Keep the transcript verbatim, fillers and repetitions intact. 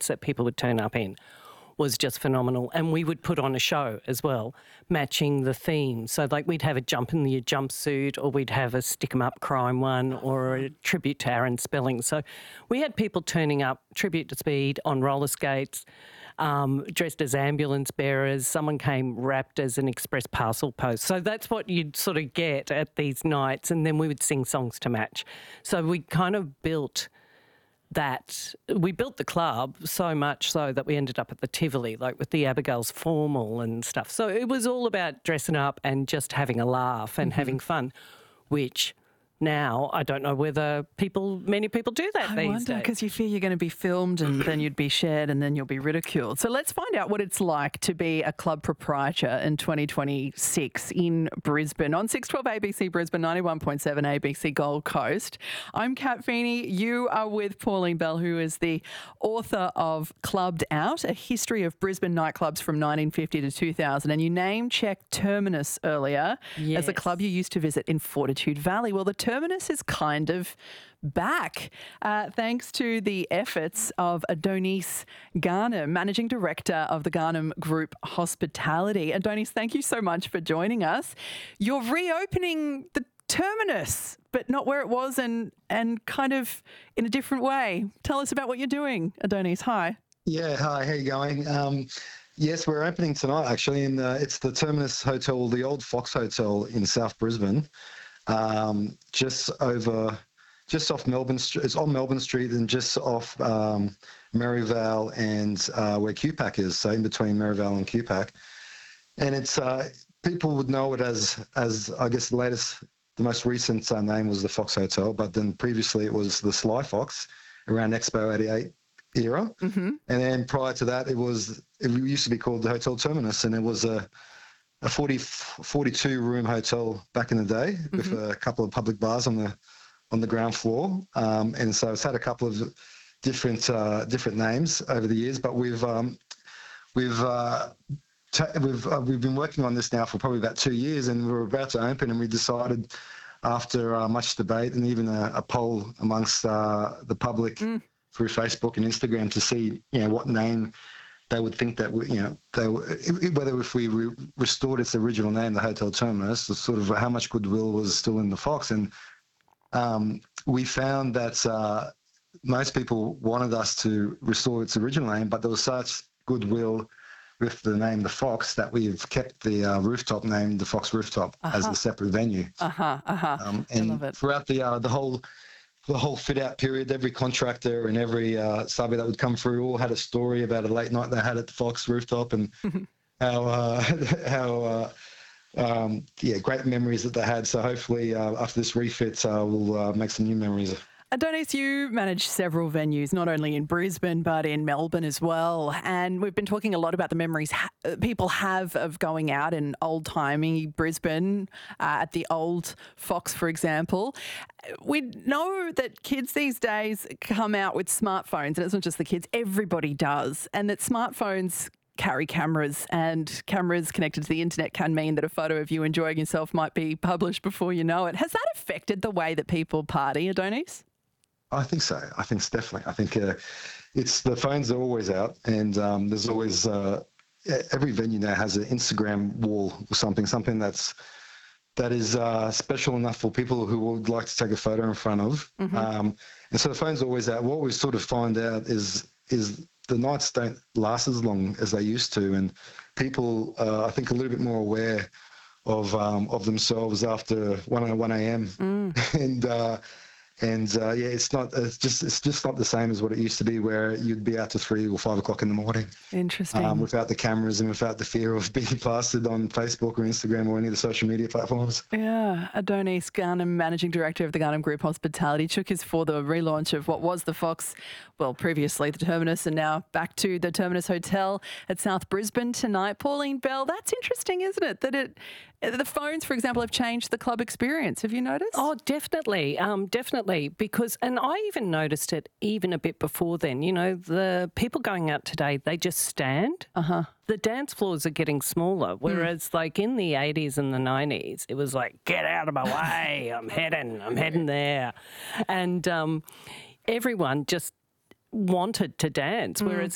outfits that people would turn up in was just phenomenal. And we would put on a show as well, matching the theme. So, like, we'd have a jump in the jumpsuit, or we'd have a stick 'em up crime one, or a tribute to Aaron Spelling. So we had people turning up, tribute to Speed, on roller skates, um, dressed as ambulance bearers. Someone came wrapped as an express parcel post. So that's what you'd sort of get at these nights. And then we would sing songs to match. So we kind of built that we built the club so much so that we ended up at the Tivoli, like with the Abigail's formal and stuff. So it was all about dressing up and just having a laugh and mm-hmm. having fun, which now I don't know whether people, many people do that I these wonder, days. because you fear you're going to be filmed and then you'd be shared and then you'll be ridiculed. So let's find out what it's like to be a club proprietor in twenty twenty-six in Brisbane on six twelve A B C Brisbane, ninety-one point seven A B C Gold Coast. I'm Kat Feeney. You are with Pauline Bell, who is the author of Clubbed Out, A History of Brisbane Nightclubs from nineteen fifty to two thousand. And you name-checked Terminus earlier yes. as a club you used to visit in Fortitude Valley. Well, the Terminus is kind of back, uh, thanks to the efforts of Adonis Garnham, Managing Director of the Garnham Group Hospitality. Adonis, thank you so much for joining us. You're reopening the Terminus, but not where it was and, and kind of in a different way. Tell us about what you're doing, Adonis. Hi. Yeah, hi, how you going? Um, yes, we're opening tonight, actually, and uh, it's the Terminus Hotel, the old Fox Hotel in South Brisbane. Um, just over, just off Melbourne Street. It's on Melbourne Street and just off um, Merivale and uh, where Q PAC is. So in between Merivale and Q PAC, and it's uh, people would know it as as I guess the latest, the most recent uh, name was the Fox Hotel, but then previously it was the Sly Fox around Expo eighty-eight era, mm-hmm. and then prior to that it was it used to be called the Hotel Terminus, and it was a a forty, forty-two room hotel back in the day mm-hmm. with a couple of public bars on the on the ground floor, um, and so it's had a couple of different uh, different names over the years. But we've um, we've uh, t- we've uh, we've been working on this now for probably about two years, and we were about to open, and we decided after uh, much debate and even a, a poll amongst uh, the public mm. through Facebook and Instagram to see you know what name they would think that, we, you know, they whether if we re- restored its original name, the Hotel Terminus, the sort of how much goodwill was still in the Fox. And um, we found that uh, most people wanted us to restore its original name, but there was such goodwill with the name The Fox that we've kept the uh, rooftop name, the Fox Rooftop, uh-huh. as a separate venue. Uh-huh, uh-huh. Um, and I love it. Throughout the uh, the whole the whole fit-out period, every contractor and every uh, subbie that would come through all had a story about a late night they had at the Fox Rooftop and how, uh, how uh, um, yeah, great memories that they had. So hopefully uh, after this refit, uh, we'll uh, make some new memories. Adonis, you manage several venues, not only in Brisbane but in Melbourne as well. And we've been talking a lot about the memories ha- people have of going out in old-timey Brisbane, uh, at the old Fox, for example. We know that kids these days come out with smartphones, and it's not just the kids, everybody does, and that smartphones carry cameras, and cameras connected to the internet can mean that a photo of you enjoying yourself might be published before you know it. Has that affected the way that people party, Adonis? I think so. I think it's definitely. I think uh, it's the phones are always out, and um, there's always uh, every venue now has an Instagram wall or something, something that's that is uh, special enough for people who would like to take a photo in front of. Mm-hmm. Um, and so the phone's always out. What we sort of find out is is the nights don't last as long as they used to, and people, uh, I think, are a little bit more aware of um, of themselves after one a.m. Mm. and. Uh, And uh, yeah, it's not. It's just. It's just not the same as what it used to be, where you'd be out to three or five o'clock in the morning. Interesting. Um, without the cameras and without the fear of being plastered on Facebook or Instagram or any of the social media platforms. Yeah, Adonis Garnham, Managing Director of the Garnham Group Hospitality, took us for the relaunch of what was the Fox, well, previously the Terminus, and now back to the Terminus Hotel at South Brisbane tonight. Pauline Bell, that's interesting, isn't it? That it, the phones, for example, have changed the club experience. Have you noticed? Oh, definitely, um, definitely. Because, and I even noticed it even a bit before then, you know, the people going out today, they just stand. Uh-huh. The dance floors are getting smaller, whereas mm. like in the eighties and the nineties, it was like, get out of my way, I'm heading, I'm heading there. And um, everyone just wanted to dance, whereas